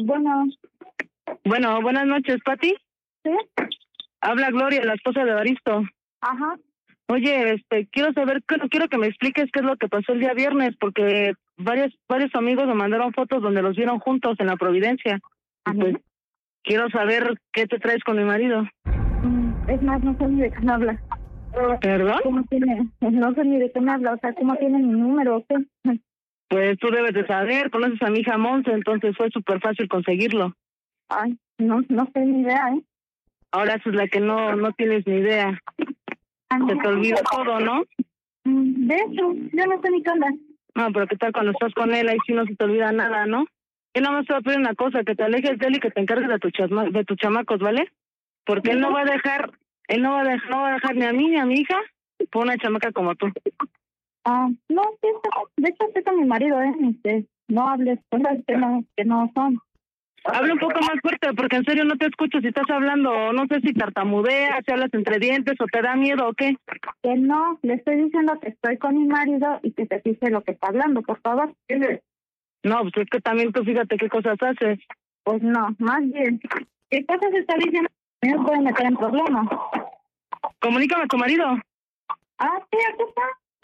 Bueno. Bueno, buenas noches, Pati. ¿Sí? Habla Gloria, la esposa de Evaristo. Ajá. Oye, quiero saber, quiero que me expliques qué es lo que pasó el día viernes, porque varios amigos me mandaron fotos donde los vieron juntos en la Providencia. ¿A mí? Pues quiero saber qué te traes con mi marido. Es más, no sé ni de qué me habla. ¿Perdón? ¿Cómo tiene? No sé ni de qué me habla, o sea, ¿cómo tiene mi número o qué? Pues tú debes de saber, conoces a mi hija Monse, entonces fue súper fácil conseguirlo. Ay, no sé ni idea, ¿eh? Ahora esa es la que no tienes ni idea. Se te olvidó todo, ¿no? De hecho, yo no sé ni qué onda. No, pero ¿qué tal cuando estás con él? Ahí sí no se te olvida nada, ¿no? Yo nada más te voy a pedir una cosa, que te alejes de él y que te encargues de tus chamacos, ¿vale? Porque él no va a dejar ni a mí ni a mi hija por una chamaca como tú. No, sí, de hecho estoy con mi marido, no hables cosas que no son. Habla un poco más fuerte, porque en serio no te escucho si estás hablando, no sé si tartamudeas, si hablas entre dientes o te da miedo o qué. Que no, le estoy diciendo que estoy con mi marido y que se fije lo que está hablando, por favor. No, pues es que también tú fíjate qué cosas haces. Pues no, más bien, ¿qué cosas está diciendo? Me pueden meter en problemas. Comunícame a tu marido. Sí, aquí está.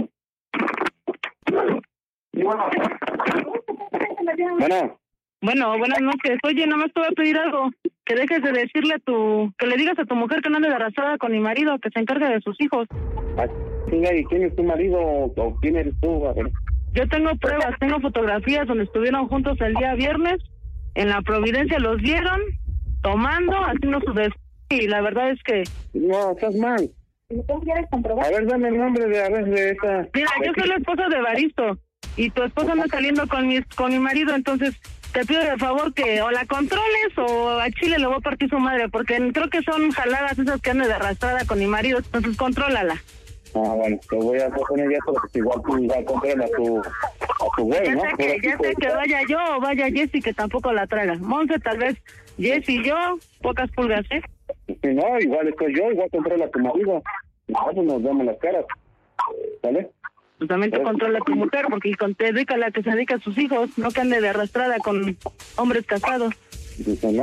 Bueno, buenas noches. Oye, nada más te voy a pedir algo. Que dejes de decirle que le digas a tu mujer que no ande de arrastrada con mi marido, que se encargue de sus hijos. ¿Y quién es tu marido o quién eres tú? A ver. Yo tengo pruebas, tengo fotografías donde estuvieron juntos el día viernes. En la Providencia los vieron tomando, haciendo su y la verdad es que... No, estás mal. ¿Tú quieres comprobar? A ver, dame el nombre de esa... Mira, yo soy la esposa de Evaristo y tu esposa anda saliendo con mi marido, entonces te pido de favor que o la controles o a Chile le voy a partir su madre, porque creo que son jaladas esas que andan de arrastrada con mi marido, entonces contrólala. Bueno, te voy a poner ya todo, porque igual tú vas a controlar a tu güey, ¿no? Ya sé que vaya yo o vaya Jessy, que tampoco la traga. Monse, tal vez Jessy y yo, pocas pulgas, ¿eh? Si no, igual estoy yo, igual controla a tu marido. Nosotros nos damos las caras, ¿vale? Pues también te controla tu mujer, porque te dedica a la que se dedica a sus hijos, no que ande de arrastrada con hombres casados. Pues no,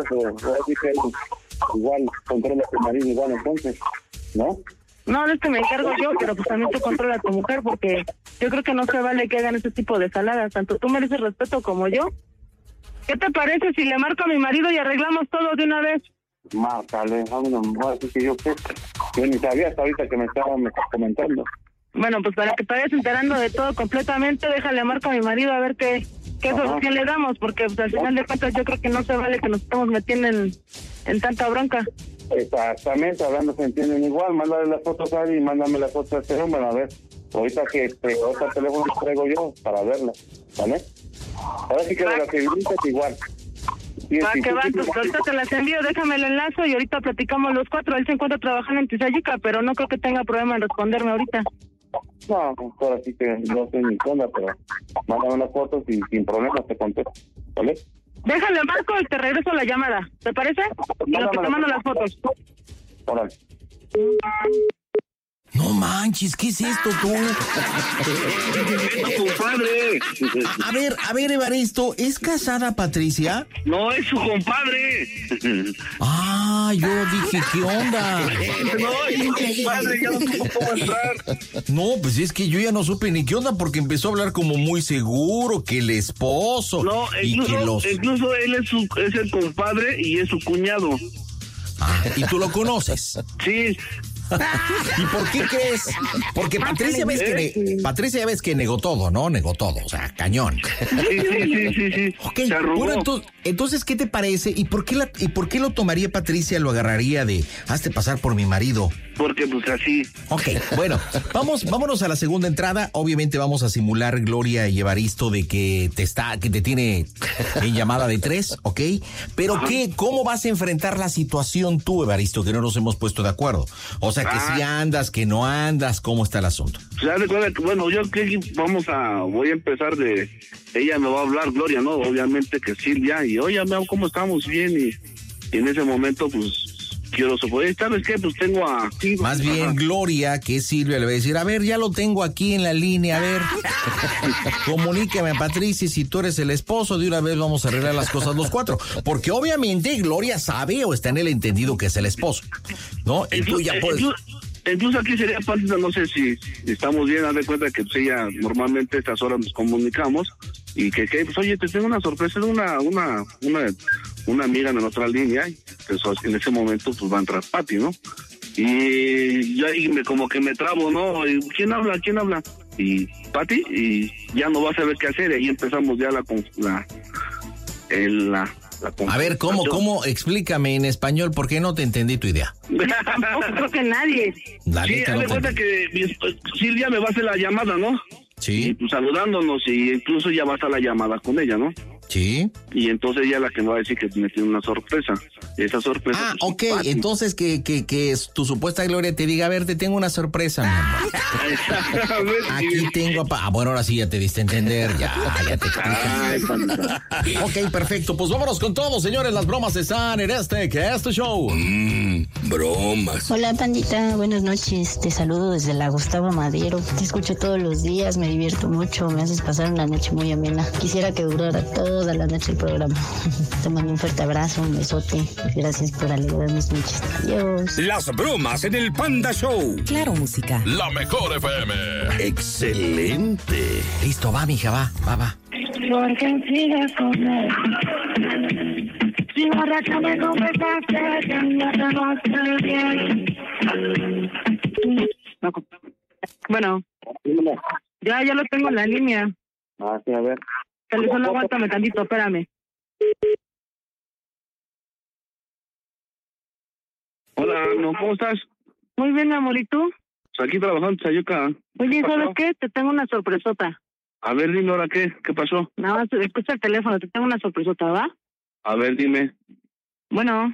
igual controla a tu marido, igual entonces, ¿no? No, es que me encargo yo, pero pues también tú controla a tu mujer, porque yo creo que no se vale que hagan ese tipo de saladas, tanto tú mereces respeto como yo. ¿Qué te parece si le marco a mi marido y arreglamos todo de una vez? Márcale, así que yo ni sabía hasta ahorita que me estás comentando. Bueno, pues para que te vayas enterando de todo completamente, déjale marco a mi marido a ver qué solución le damos, porque pues, al final de cuentas yo creo que no se vale que nos estemos metiendo en tanta bronca. Exactamente, hablando se entienden igual. Mándale las fotos a él y mándame las fotos a este hombre, a ver. Ahorita ahorita el teléfono lo traigo yo para verla, ¿vale? Ahora sí que de las figuritas igual. Va, que va, pues ahorita te las envío, déjame el enlace y ahorita platicamos los cuatro. Él se encuentra trabajando en Tizayica, pero no creo que tenga problema en responderme ahorita. No, ahora sí que no sé ni qué onda, pero mándame las fotos y sin problemas te contesto, ¿vale? Déjale marco y te regreso la llamada, ¿te parece? Y lo que te mando las fotos. Órale. No manches, ¿qué es esto tú? Compadre. A ver, Evaristo, ¿es casada Patricia? No, es su compadre. Yo dije, ¿qué onda? No, es su compadre, ya no supo cómo entrar. No, pues es que yo ya no supe ni qué onda porque empezó a hablar como muy seguro que el esposo. No, incluso él es el compadre y es su cuñado. ¿Y tú lo conoces? Sí. ¿Y por qué crees? Porque Patricia ya ves que negó todo, ¿no? Negó todo, o sea, cañón. Sí. Okay, bueno, entonces, ¿qué te parece? ¿Y por qué lo tomaría Patricia, lo agarraría de hazte pasar por mi marido? Porque pues así. Ok, bueno, vámonos a la segunda entrada. Obviamente vamos a simular, Gloria y Evaristo, de que te tiene en llamada de 3, ¿ok? Pero ¿cómo vas a enfrentar la situación tú, Evaristo, que no nos hemos puesto de acuerdo? O sea, que si andas, que no andas, ¿cómo está el asunto? Bueno, yo voy a empezar ella me va a hablar, Gloria, ¿no? Obviamente que Silvia, y oye, ¿cómo estamos? Bien, y en ese momento, pues, quiero suponer, ¿sabes qué? Pues tengo a... Más bien, Gloria, que es Silvia, le va a decir, a ver, ya lo tengo aquí en la línea, a ver, comuníqueme a Patricia, si tú eres el esposo, de una vez vamos a arreglar las cosas los cuatro, porque obviamente Gloria sabe o está en el entendido que es el esposo, ¿no? Y tú ya puedes... Incluso aquí sería parte, no sé si estamos bien, haz de cuenta que pues ella normalmente a estas horas nos comunicamos y que pues oye, te tengo una sorpresa de una amiga de nuestra línea, que en ese momento pues va a entrar Pati, ¿no? Y yo ahí como que me trabo, ¿no? Y, ¿quién habla? Y Pati, y ya no va a saber qué hacer, y ahí empezamos ya A ver, ¿cómo? Explícame en español, porque no te entendí tu idea. No, creo que nadie. Sí, haz de cuenta que Silvia me va a hacer la llamada, ¿no? Sí. Y, pues, saludándonos, y incluso ya va a estar la llamada con ella, ¿no? Sí. Y entonces ella es la que me va a decir que me tiene una sorpresa. Esa sorpresa... Ah, pues, ok, entonces que tu supuesta Gloria te diga, a ver, te tengo una sorpresa, mi amor. Aquí tengo... bueno, ahora sí ya te diste a entender, ya te expliqué. Ok, perfecto, pues vámonos con todo, señores, las bromas están en este show. Bromas. Hola, pandita, buenas noches, te saludo desde la Gustavo Madero, te escucho todos los días, me divierto mucho, me haces pasar una noche muy amena, quisiera que durara toda la noche el programa. Te mando un fuerte abrazo, un besote. Gracias por alegrar mis noches. Adiós. Las bromas en el Panda Show. Claro, música. La mejor FM. Excelente. Listo, va, mija, va. Porque sigas con él. Si borracha me confesaste que no te vas bien. Bueno, ya lo tengo en la línea. Ah, sí, a ver. Solo aguántame tantito, espérame. Hola, ¿no? ¿Cómo estás? Muy bien, amor, ¿y tú? Pues aquí trabajando en Sayuca. Oye, ¿sabes qué? Te tengo una sorpresota. A ver, dime ahora qué pasó. Nada más, escucha el teléfono, te tengo una sorpresota, ¿va? A ver, dime. Bueno.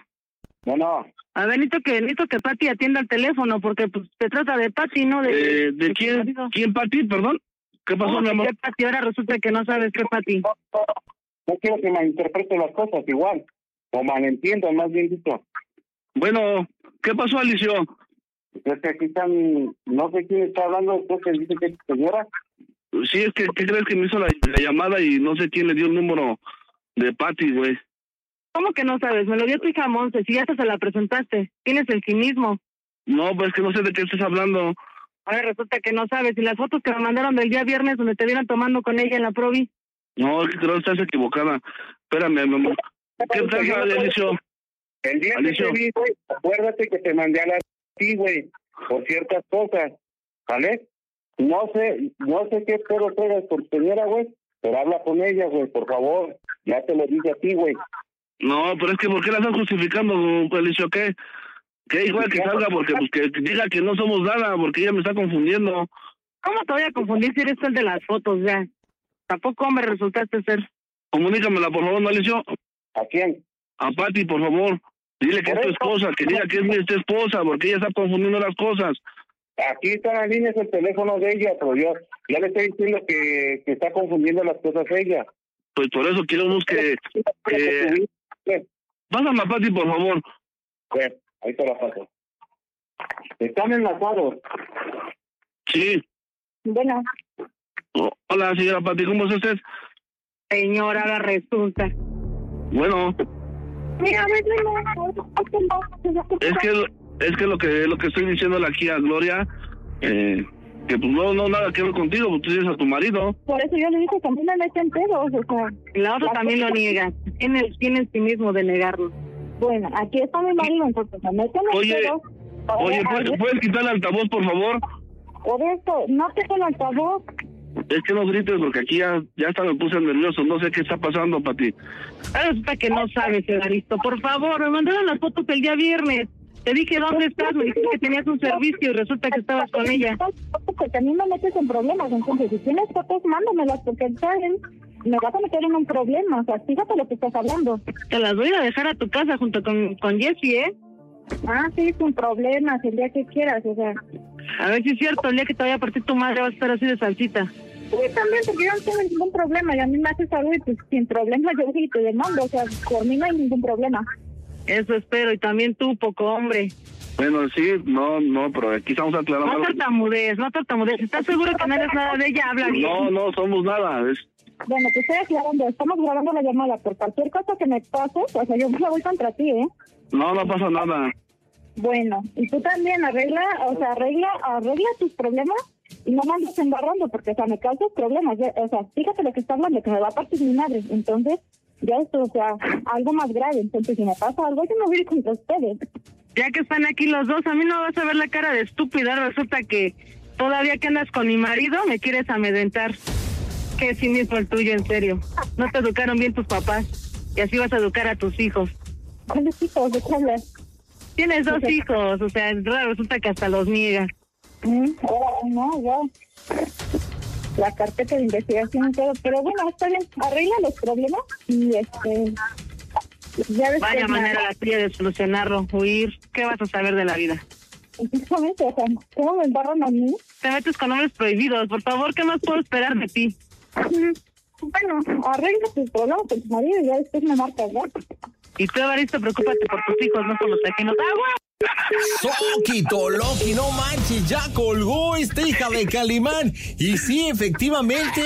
A ver, necesito que Pati atienda el teléfono, porque pues se trata de Pati, ¿no? ¿De quién? ¿Quién, Pati? Perdón. ¿Qué pasó, mi amor? ¿Qué Pati? Ahora resulta que no sabes qué Pati. No quiero que malinterpreten las cosas igual, o malentiendan, más bien dicho. Bueno, ¿qué pasó, Alicio? Es que aquí están, no sé quién está hablando, creo que dice que es señora. Sí, es que, ¿qué crees que me hizo la llamada y no sé quién le dio el número de Pati, güey? ¿Cómo que no sabes? Me lo dio tu hija Monse, si ya se la presentaste. Tienes el cinismo. No, pues que no sé de qué estás hablando. Ahora resulta que no sabes. Y las fotos que me mandaron del día viernes donde te vieron tomando con ella en la Provi. No, es que creo que estás equivocada. Espérame, mi amor. ¿Qué pasa, Alicio? El día Alicio. que te vi, güey, acuérdate que te mandé a la ti, güey, por ciertas cosas, ¿vale? No sé qué pedo traigas por señora, güey, pero habla con ella, güey, por favor. Ya te lo dije a ti, güey. No, pero es que ¿por qué la estás justificando, Alicio? ¿Qué igual que salga? Porque pues, que diga que no somos nada, porque ella me está confundiendo. ¿Cómo te voy a confundir si eres el de las fotos ya? Tampoco, hombre, resultaste ser. Comunícamela, por favor, ¿no, Alicio? ¿A quién? A Pati, por favor. Dile que es tu esposa, que diga que es tu esposa, porque ella está confundiendo las cosas. Aquí está en la línea, es el teléfono de ella, pero yo ya le estoy diciendo que está confundiendo las cosas ella. Pues por eso queremos que... Pásame a Pati, por favor. Bueno, ahí te la paso. Están enlazados. Sí. Bueno. Hola, señora Pati, ¿cómo está usted? Señora, ahora resulta. Bueno. Mira, Es que lo que estoy diciéndole aquí a Gloria, que pues no nada que ver contigo, pues tú tienes a tu marido. Por eso yo le dije que a mí me meten pedos, o sea. La otra también lo niega. Tiene el cinismo de negarlo. Bueno, aquí está mi marido, entonces me meten pedos. Oye, ¿puedes quitar el altavoz, por favor? Por eso, no tengo el altavoz. Es que no grites, porque aquí ya hasta me puse nervioso, no sé qué está pasando, Pati. Ahora resulta que no sabes, Evaristo. Por favor, me mandaron las fotos el día viernes. Te dije, ¿dónde estás? Me dijiste que tenías un servicio y resulta que estabas con ella. Porque a mí me metes en problemas, entonces si tienes fotos, mándamelas, porque saben, me vas a meter en un problema, o sea, fíjate lo que estás hablando. Te las voy a dejar a tu casa junto con Jessie, ¿eh? Ah, sí, sin problemas, el día que quieras, o sea. A ver si es cierto, el día que te vaya a partir tu madre vas a estar así de salsita. Sí, también, porque yo no tengo ningún problema, y a mí me haces algo y pues sin problema yo sí te demando, o sea, por mí no hay ningún problema. Eso espero, y también tú, poco hombre. Bueno, sí, no, pero aquí estamos aclarando. No tartamudees. ¿Estás seguro que no eres nada de ella? Habla bien. No somos nada. Bueno, te estoy aclarando, estamos grabando la llamada. Por cualquier cosa que me pase, o sea, yo la voy contra ti, ¿eh? No pasa nada. Bueno, y tú también arregla tus problemas y no me andes embarrando, porque, o sea, me causas problemas. O sea, fíjate lo que está hablando, que me va a partir mi madre. Entonces, ya esto, o sea, algo más grave. Entonces, si me pasa algo, yo me voy a ir contra ustedes. Ya que están aquí los dos, a mí no vas a ver la cara de estúpida. Resulta que todavía que andas con mi marido, me quieres amedrentar. Qué cinismo el tuyo, en serio. No te educaron bien tus papás, y así vas a educar a tus hijos. ¿Cuáles hijos? ¿De qué hablas? Tienes dos hijos, o sea, resulta que hasta los niegas. No, ya. La carpeta de investigación y todo, pero bueno, está bien, arregla los problemas y ya ves. Vaya manera la tuya de solucionarlo, huir. ¿Qué vas a saber de la vida? Exactamente, o sea, ¿cómo me embarran a mí? Te metes con hombres prohibidos, por favor, ¿qué más puedo esperar de ti? Bueno, arregla tus problemas con tu marido y ya después me marcas, ¿no? Y tú, Evaristo, preocúpate por tus hijos, no por los ajenos. ¡Agua! Soquito, Loki, no manches, ya colgó esta hija de Calimán. Y sí, efectivamente.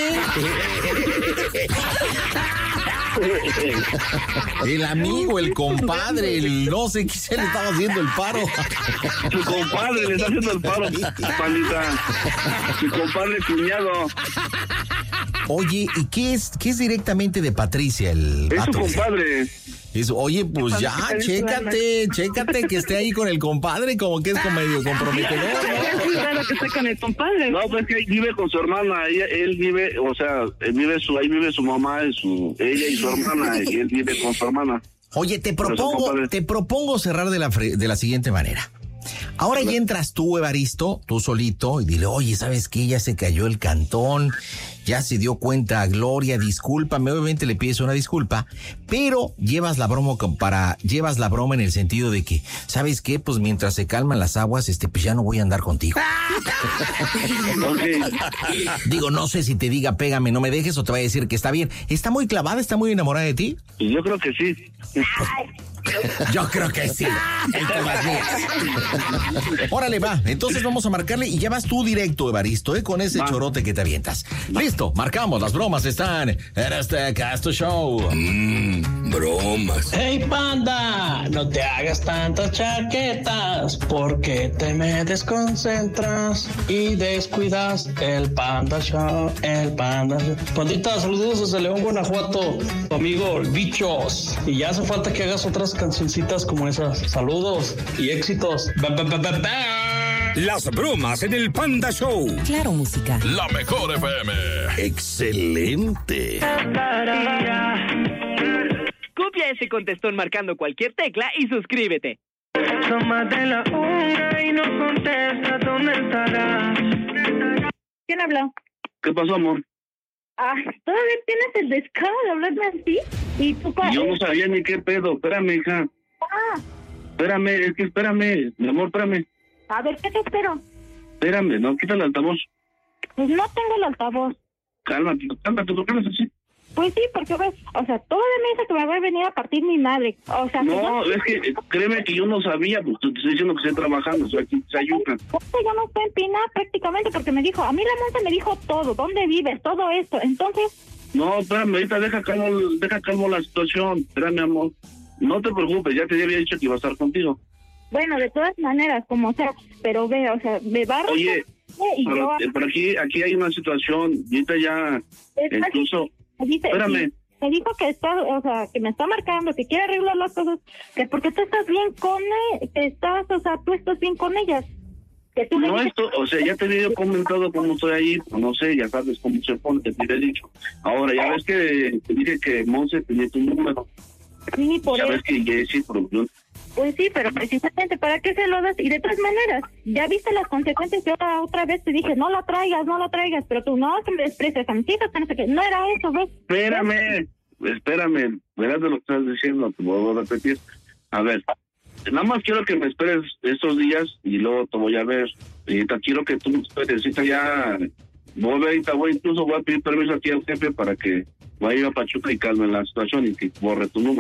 El amigo, el compadre, no sé qué se le estaba haciendo el paro. Su compadre le está haciendo el paro, pandita. Su compadre cuñado. Oye, ¿y qué es directamente de Patricia, el Es vato? su compadre. Oye, pues ya, chécate que esté ahí con el compadre, como que es medio comprometedor, ¿no? Es raro que esté con el compadre. No, pues que vive con su hermana, él vive, o sea, ahí vive su mamá, ella y su hermana, y él vive con su hermana. Oye, te propongo cerrar de la siguiente manera. Ahora ya entras tú, Evaristo, tú solito, y dile, oye, ¿sabes qué? Ya se cayó el cantón, ya se dio cuenta Gloria, discúlpame, obviamente le pides una disculpa, pero llevas la broma en el sentido de que, ¿sabes qué? Pues mientras se calman las aguas, pues ya no voy a andar contigo. Okay. Digo, no sé si te diga pégame, no me dejes, o te va a decir que está bien. ¿Está muy clavada, está muy enamorada de ti? Yo creo que sí. Yo creo que sí. Órale, va. Entonces vamos a marcarle y ya vas tú directo, Evaristo, con ese chorote que te avientas. Listo, marcamos. Las bromas están en este Casto Show. Bromas. Hey, panda, no te hagas tantas chaquetas porque te me desconcentras y descuidas el Panda Show, Pandita, saludos desde León, Guanajuato, tu amigo el Bichos. Y ya hace falta que hagas otras cancioncitas como esas. Saludos y éxitos. Las bromas en el Panda Show. Claro, música. La mejor FM. Excelente. Copia ese contestón marcando cualquier tecla y suscríbete. Tómate la una y no contesta, ¿dónde estarás? ¿Quién habló? ¿Qué pasó, amor? ¿Todavía tienes el descaro de hablarme así? ¿Y tu padre? Yo no sabía ni qué pedo. Espérame, hija. Espérame, mi amor, espérame. A ver, ¿qué te espero? Espérame, no, quita el altavoz. Pues no tengo el altavoz. Cálmate, ¿por qué no es así? Pues sí, porque ves, o sea, todavía me dice que me va a venir a partir mi madre. O sea, no, es que créeme que yo no sabía, pues te estoy diciendo que estoy trabajando, soy aquí, Sayuca. Yo no estoy empinada prácticamente porque me dijo, a mí la monta me dijo todo, dónde vives, todo esto, entonces... No, espérame, ahorita deja calmo la situación, espérame, amor. No te preocupes, ya te había dicho que iba a estar contigo. Bueno, de todas maneras, como sea, pero ve, o sea, me va a... Oye, pero aquí hay una situación, y ahorita ya, incluso... Espérame. Me dijo que está, o sea, que me está marcando, que quiere arreglar las cosas, que porque tú estás bien con tú estás bien con ellas. Que tú no, o sea, ya te había comentado cómo estoy ahí, no sé, ya sabes cómo se pone, te he dicho. Ahora, ya ves que te dije que Monse tenía tu número. Sí, por ya eso. Ves que Jessy, pues sí, pero precisamente, ¿para qué se lo das? Y de todas maneras, ya viste las consecuencias. Yo otra vez te dije, no la traigas, pero tú no que me desprecias a mis hijas, no sé qué. No era eso, ¿ves? Espérame, verás de lo que estás diciendo, te voy a repetir. A ver, nada más quiero que me esperes estos días y luego te voy a ver. Y te quiero que tú me esperes, ya incluso voy a pedir permiso aquí al jefe para que vaya a Pachuca y calme la situación y que borre tu número.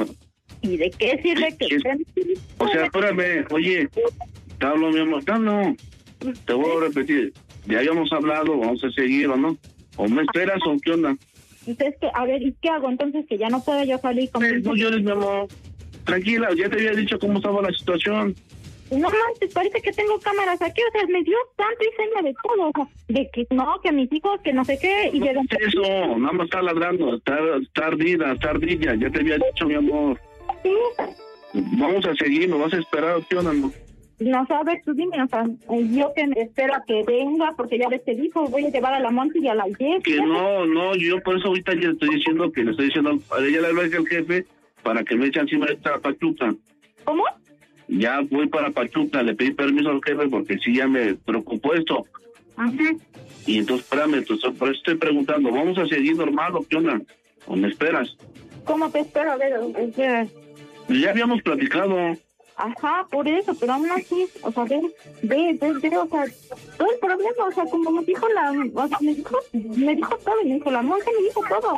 ¿Y de qué sirve que estén? O sea, espérame, oye, te hablo, mi amor, no, te voy a repetir, ya habíamos hablado, vamos a seguir, ¿o no? ¿O me esperas o qué onda? Entonces, a ver, ¿y qué hago entonces? Que ya no puedo yo salir con... No llores, mi amor, tranquila, ya te había dicho cómo estaba la situación. No manches, parece que tengo cámaras aquí, o sea, me dio tanto y seña de todo, o sea, de que no, que mis hijos, que no sé qué, y no de... Eso, nada más está ladrando, está ardida, ya te había dicho, mi amor. Sí. Vamos a seguir, me vas a esperar, ¿qué onda, amor? No sabes, tú dime, o sea, yo que me espero a que venga, porque ya ves te dijo, voy a llevar a la Monte y a la Jess. Que no, yo por eso ahorita ya estoy diciendo que le estoy diciendo, a ella le hablé al jefe para que me eche encima de esta Pachuca. ¿Cómo? Ya voy para Pachuca, le pedí permiso al jefe porque sí ya me preocupó esto. Ajá. Y entonces, espérame, por eso estoy preguntando, ¿vamos a seguir normal o qué onda? ¿O me esperas? ¿Cómo te espero? A ver, Ya habíamos platicado. Ajá, por eso, pero aún así, o sea, ve, o sea, todo el problema, o sea, como me dijo o sea, me dijo todo, me dijo la monja, me dijo todo.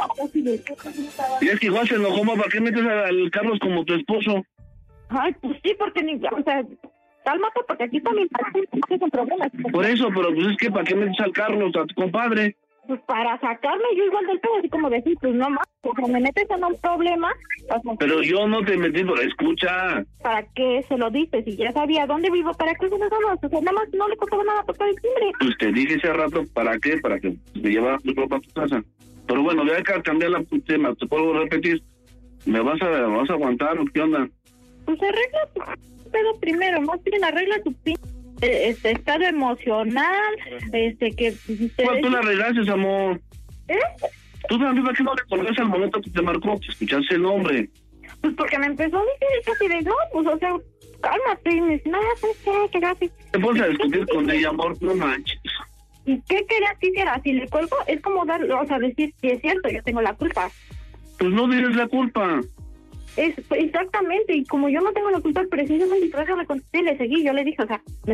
Y es que igual se enojó, ¿para qué metes al Carlos como tu esposo? Ay, pues sí, porque, o sea, cálmate, porque aquí también son problemas. Por eso, pero pues es que ¿para qué metes al Carlos, a tu compadre? Pues para sacarme yo igual del pedo, así como decir, pues no más, o sea, me metes en un problema. O sea, pero yo no te metí, pero escucha. ¿Para qué se lo dices? Si ya sabía dónde vivo, ¿para qué se lo dabas? O sea, nada más no le costaba nada tocar el timbre. Pues te dije ese rato, ¿para qué? Para que me llevaras tu ropa a tu casa. Pero bueno, voy a cambiar la tema, te puedo repetir. ¿Me vas a aguantar o qué onda? Pues arregla tu pedo primero, más bien arregla tu estado emocional, que... ¿Cuál tú la arreglaste, amor? ¿Eh? ¿Tú también para qué no le colgaste al momento que te marcó, que escuchaste el nombre? Pues porque me empezó a decir casi de no, pues o sea, cálmate, y me dice, no, ¿qué gracias? Te pones a discutir con ella, amor, no manches. ¿Y qué querías que hiciera? Si le cuelgo, es como o sea, decir, si es cierto, yo tengo la culpa. Pues no dices la culpa. Exactamente, y como yo no tengo la culpa, precisamente por eso le contesté y le seguí, yo le dije, o sea,